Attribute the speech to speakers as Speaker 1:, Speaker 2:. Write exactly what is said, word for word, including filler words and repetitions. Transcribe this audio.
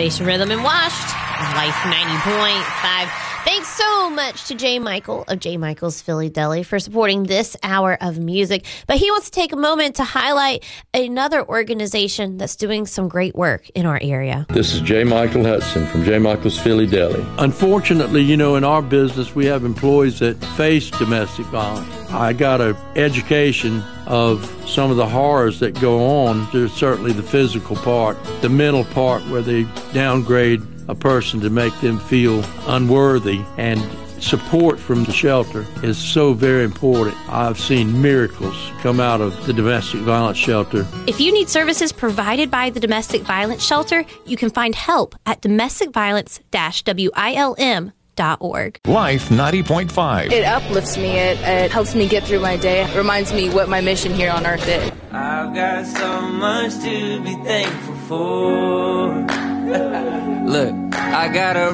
Speaker 1: Elevation Rhythm and Washed. Life ninety point five. Thanks so much to Jay Michael of Jay Michael's Philly Deli for supporting this hour of music. But he wants to take a moment to highlight another organization that's doing some great work in our area.
Speaker 2: This is Jay Michael Hudson from Jay Michael's Philly Deli.
Speaker 3: Unfortunately, you know, in our business, we have employees that face domestic violence. I got an education of some of the horrors that go on. There's certainly the physical part, the mental part where they downgrade a person to make them feel unworthy, and support from the shelter is so very important. I've seen miracles come out of the domestic violence shelter.
Speaker 4: If you need services provided by the Domestic Violence Shelter, you can find help at domestic violence dash wilm dot org.
Speaker 5: Life ninety point five.
Speaker 6: It uplifts me. It, it helps me get through my day. It reminds me what my mission here on earth is.
Speaker 7: I've got so much to be thankful for. Look, I got a